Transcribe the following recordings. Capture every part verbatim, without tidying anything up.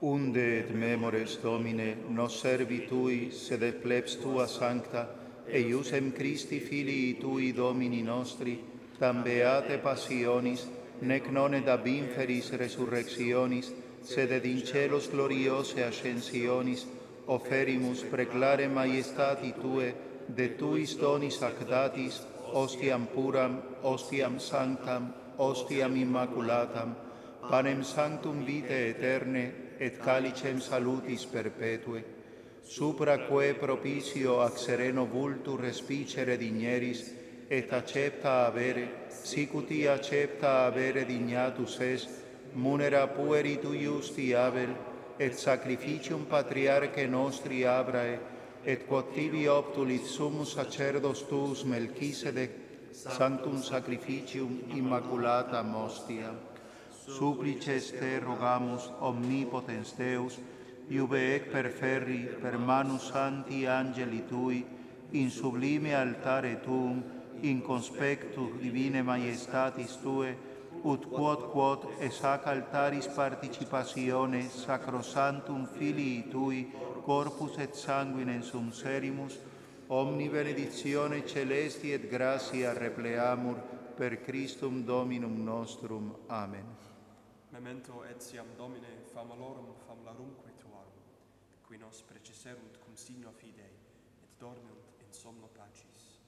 Unde et memores Domine, nos servi Tui, sed et plebs Tua sancta, eiusem Christi Filii Tui Domini nostri, tam beate passionis, nec non ed ab inferis resurrectionis, sed ed in celos gloriose ascensionis, oferimus preclare maiestati Tue, de Tuis donis ac datis, ostiam puram, ostiam sanctam, ostiam immaculatam, panem sanctum vitae aeterne, et calicem salutis perpetue, supraque propicio ac sereno vultur respicere digneris, et accepta avere, sic uti accepta avere dignatus est, munera pueri tu iusti Abel, et sacrificium patriarche nostri Abrae, et quod tibi obtulit summus sacerdos tuus Melchisedec, sanctum sacrificium immaculatam ostia. Supplices te rogamus, omnipotens Deus, iube ec perferri per manus santi angeli Tui, in sublime altare Tuum, in conspectu divine maiestatis Tue, ut quod quod es hac altaris participatione sacrosantum Filii Tui, corpus et sanguinem sum serimus, omni benedictione celesti et gratia repleamur per Christum Dominum nostrum. Amen. Memento etiam Domine famalorum famularumque Tuarum, qui nos preceserunt cum signo fidei, et dormiunt in somno pacis.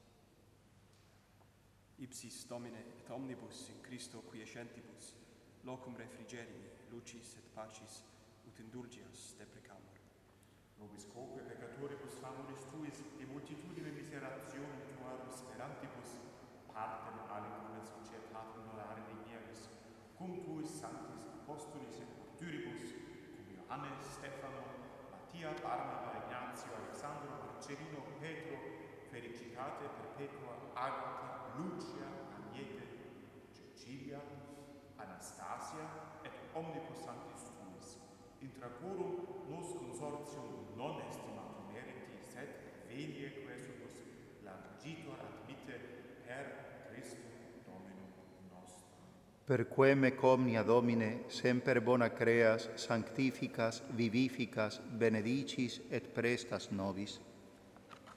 Ipsis Domine et omnibus in Christo quiescentibus, locum refrigerii, lucis et pacis, ut indulgias deprecamur. Nobis quoque peccatoribus amoris Tuis, e multitudine miserationem Tuarum sperantibus, partem alicum et societatem honorare digneris, cum Tuis sanctis apostolis et martyribus, cum Johannes, Stefano, Mattia, Barnaba, Ignazio, Alexandro, Marcellino, Petro, felicitate perpetua, Agatha, Lucia, Agnete, Cecilia, Anastasia, et omnibus sanctis Tuis, intra quorum nos consortium non estimatum meriti, sed venie quesumus largitor admite per Christum Dominum nostrum. Per quem ec omnia Domine, semper bona creas, sanctificas, vivificas, benedicis et prestas nobis.